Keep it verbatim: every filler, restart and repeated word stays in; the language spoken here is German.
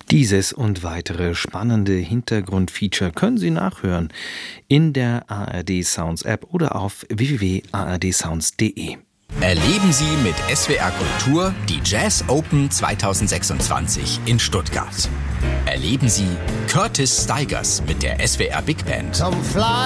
Dieses und weitere spannende Hintergrundfeature können Sie nachhören in der A R D Sounds App oder auf w w w punkt a r d sounds punkt d e. Erleben Sie mit S W R Kultur die Jazz Open zweitausendsechsundzwanzig in Stuttgart. Erleben Sie Curtis Stigers mit der S W R Big Band.